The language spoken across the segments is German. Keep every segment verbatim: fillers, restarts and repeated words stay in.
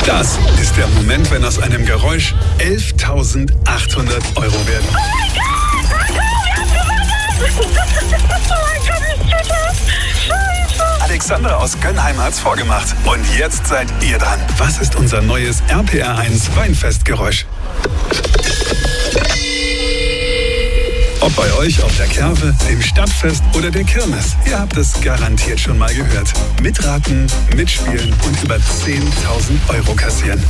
Das ist der Moment, wenn aus einem Geräusch elftausendachthundert Euro werden. Oh mein Gott! Oh mein Gott, ich tue das! Scheiße! Alexander aus Gönnheim hat's vorgemacht. Und jetzt seid ihr dran. Was ist unser neues R P R eins Weinfestgeräusch? Ob bei euch auf der Kerwe, dem Stadtfest oder der Kirmes, ihr habt es garantiert schon mal gehört. Mitraten, mitspielen und über zehntausend Euro kassieren.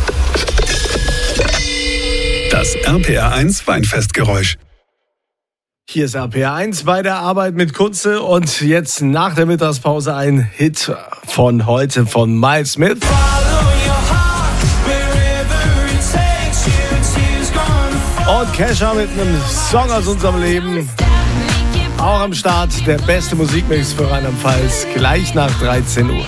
Das R P R eins Weinfestgeräusch. Hier ist R P R eins bei der Arbeit mit Kunze und jetzt nach der Mittagspause ein Hit von heute von Miles Smith. Und Kesha mit einem Song aus unserem Leben. Auch am Start der beste Musikmix für Rheinland-Pfalz, gleich nach dreizehn Uhr.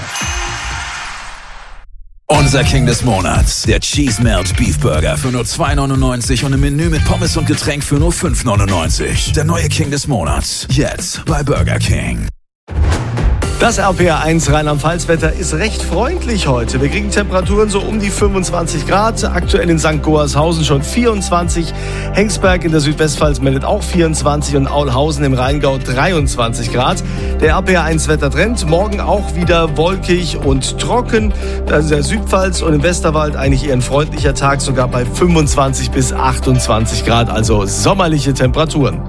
Unser King des Monats, der Cheese Melt Beef Burger für nur zwei neunundneunzig und ein Menü mit Pommes und Getränk für nur fünf neunundneunzig. Der neue King des Monats, jetzt bei Burger King. Das R P R eins Rheinland-Pfalz-Wetter ist recht freundlich heute. Wir kriegen Temperaturen so um die fünfundzwanzig Grad. Aktuell in Sankt Goarshausen schon vierundzwanzig. Hengsberg in der Südwestpfalz meldet auch vierundzwanzig und Aulhausen im Rheingau dreiundzwanzig Grad. Der R P R eins Wettertrend, morgen auch wieder wolkig und trocken. Das ist der Südpfalz und im Westerwald eigentlich eher ein freundlicher Tag, sogar bei fünfundzwanzig bis achtundzwanzig Grad, also sommerliche Temperaturen.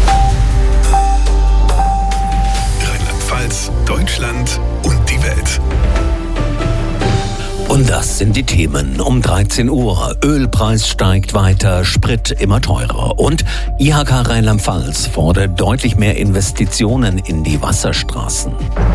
Deutschland und die Welt. Und das sind die Themen um dreizehn Uhr. Ölpreis steigt weiter, Sprit immer teurer. Und I H K Rheinland-Pfalz fordert deutlich mehr Investitionen in die Wasserstraßen.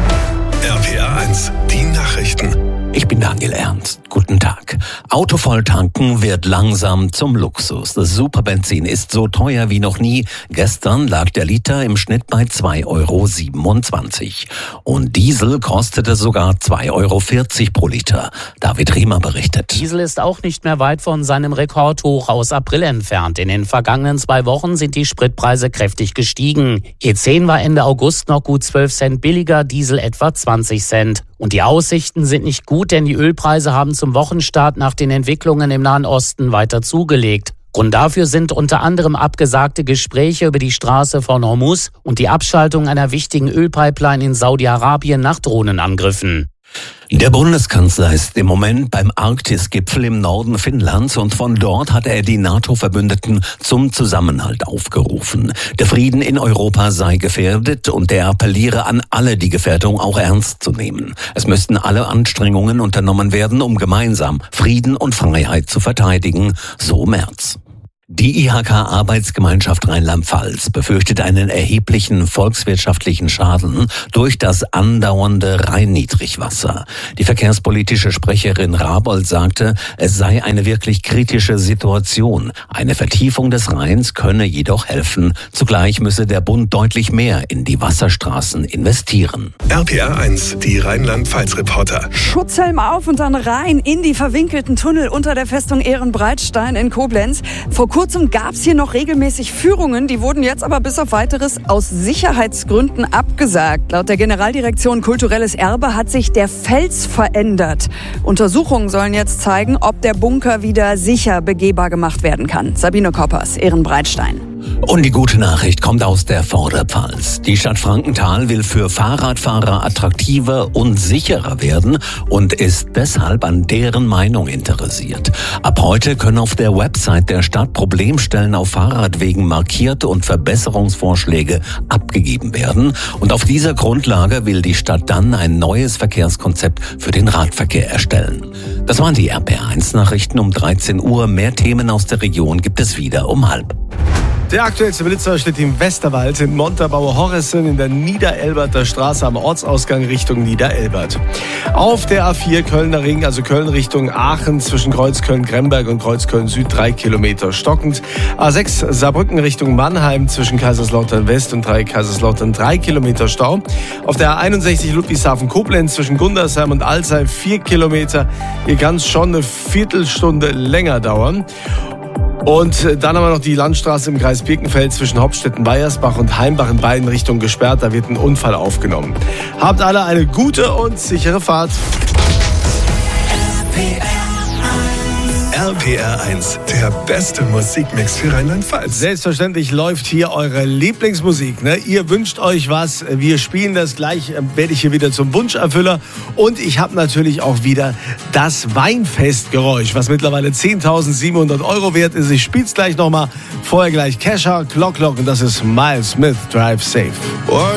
R P R eins, die Nachrichten. Ich bin Daniel Ernst. Guten Tag. Autovoll tanken wird langsam zum Luxus. Das Superbenzin ist so teuer wie noch nie. Gestern lag der Liter im Schnitt bei zwei Euro siebenundzwanzig. Und Diesel kostete sogar zwei Euro vierzig pro Liter. David Riemer berichtet. Diesel ist auch nicht mehr weit von seinem Rekordhoch aus April entfernt. In den vergangenen zwei Wochen sind die Spritpreise kräftig gestiegen. E zehn war Ende August noch gut zwölf Cent billiger, Diesel etwa zwanzig Cent. Und die Aussichten sind nicht gut, denn die Ölpreise haben zum Wochenstart nach den Entwicklungen im Nahen Osten weiter zugelegt. Grund dafür sind unter anderem abgesagte Gespräche über die Straße von Hormuz und die Abschaltung einer wichtigen Ölpipeline in Saudi-Arabien nach Drohnenangriffen. Der Bundeskanzler ist im Moment beim Arktis-Gipfel im Norden Finnlands und von dort hat er die NATO-Verbündeten zum Zusammenhalt aufgerufen. Der Frieden in Europa sei gefährdet und er appelliere an alle, die Gefährdung auch ernst zu nehmen. Es müssten alle Anstrengungen unternommen werden, um gemeinsam Frieden und Freiheit zu verteidigen, so Merz. Die I H K-Arbeitsgemeinschaft Rheinland-Pfalz befürchtet einen erheblichen volkswirtschaftlichen Schaden durch das andauernde Rhein-Niedrigwasser. Die verkehrspolitische Sprecherin Rabold sagte, es sei eine wirklich kritische Situation. Eine Vertiefung des Rheins könne jedoch helfen. Zugleich müsse der Bund deutlich mehr in die Wasserstraßen investieren. R P R eins, die Rheinland-Pfalz-Reporter. Schutzhelm auf und dann rein in die verwinkelten Tunnel unter der Festung Ehrenbreitstein in Koblenz. Vor kurzem gab es hier noch regelmäßig Führungen, die wurden jetzt aber bis auf Weiteres aus Sicherheitsgründen abgesagt. Laut der Generaldirektion Kulturelles Erbe hat sich der Fels verändert. Untersuchungen sollen jetzt zeigen, ob der Bunker wieder sicher begehbar gemacht werden kann. Sabine Koppers, Ehrenbreitstein. Und die gute Nachricht kommt aus der Vorderpfalz. Die Stadt Frankenthal will für Fahrradfahrer attraktiver und sicherer werden und ist deshalb an deren Meinung interessiert. Ab heute können auf der Website der Stadt Problemstellen auf Fahrradwegen markiert und Verbesserungsvorschläge abgegeben werden. Und auf dieser Grundlage will die Stadt dann ein neues Verkehrskonzept für den Radverkehr erstellen. Das waren die R P R eins Nachrichten um dreizehn Uhr. Mehr Themen aus der Region gibt es wieder um halb. Der aktuellste Blitzer steht im Westerwald in Montabaur-Horressen in der Niederelberter Straße am Ortsausgang Richtung Niederelbert. Auf der A vier Kölner Ring, also Köln Richtung Aachen zwischen Kreuzköln-Gremberg und Kreuzköln-Süd drei Kilometer stockend. A sechs Saarbrücken Richtung Mannheim zwischen Kaiserslautern-West und drei Kaiserslautern drei Kilometer Stau. Auf der A einundsechzig Ludwigshafen-Koblenz zwischen Gundersheim und Alzey vier Kilometer. Hier kann es schon eine Viertelstunde länger dauern. Und dann haben wir noch die Landstraße im Kreis Birkenfeld zwischen Hopstetten-Weiersbach und Heimbach in beiden Richtungen gesperrt. Da wird ein Unfall aufgenommen. Habt alle eine gute und sichere Fahrt. R P R R P R eins, der beste Musikmix für Rheinland-Pfalz. Selbstverständlich läuft hier eure Lieblingsmusik. Ne? Ihr wünscht euch was, wir spielen das gleich, werde ich hier wieder zum Wunscherfüller. Und ich habe natürlich auch wieder das Weinfestgeräusch, was mittlerweile zehntausendsiebenhundert Euro wert ist. Ich spiele es gleich nochmal. Vorher gleich Kesha, Clock Clock und das ist Miles Smith, Drive Safe. Oh,